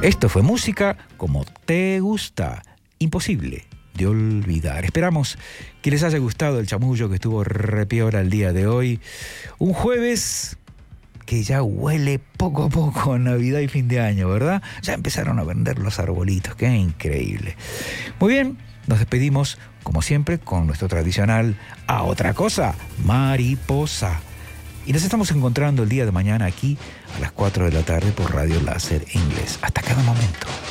Esto fue música como te gusta, imposible de olvidar. Esperamos que les haya gustado el chamullo que estuvo repiola el día de hoy. Un jueves que ya huele poco a poco a Navidad y fin de año, ¿verdad? Ya empezaron a vender los arbolitos, qué increíble. Muy bien, nos despedimos, como siempre, con nuestro tradicional "a otra cosa", mariposa. Y nos estamos encontrando el día de mañana aquí a las 4 de la tarde por Radio Láser Inglés. Hasta cada momento.